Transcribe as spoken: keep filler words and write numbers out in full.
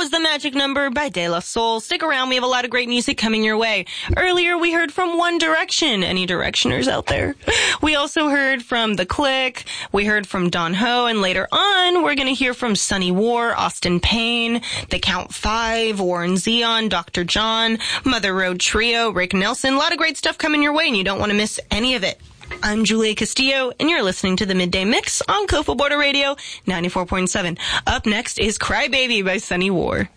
was The Magic Number by De La Soul. Stick around, we have a lot of great music coming your way. Earlier, we heard from One Direction. Any Directioners out there? We also heard from The Click. We heard from Don Ho, and later on, we're going to hear from Sunny War, Austin Payne, The Count Five, Warren Zevon, Doctor John, Mother Road Trio, Rick Nelson. A lot of great stuff coming your way, and you don't want to miss any of it. I'm Julia Castillo, and you're listening to the Midday Mix on Coastal Border Radio ninety-four point seven. Up next is Cry Baby by Sunny War.